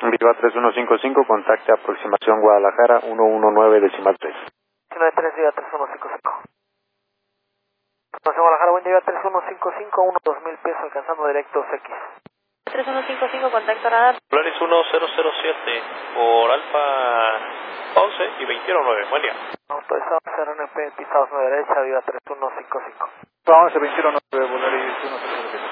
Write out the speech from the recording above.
Viva 3155, contacte aproximación Guadalajara 119.3. 93, Viva 3155. Aproximación Guadalajara, buen día, Viva 3155, 2000 pesos, alcanzando directos X. 3155, contacto radar. Polaris 1007 por Alfa 11 y 219, buen día. Autorizado CRNP, pisados 9 derecha, Viva 3155. 11, 219, Polaris 1007.